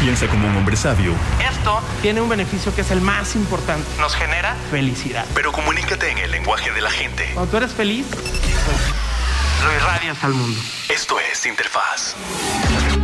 Piensa como un hombre sabio. Esto tiene un beneficio que es el más importante. Nos genera felicidad. Pero comunícate en el lenguaje de la gente. Cuando tú eres feliz, pues, lo irradias al mundo. Esto es Interfaz.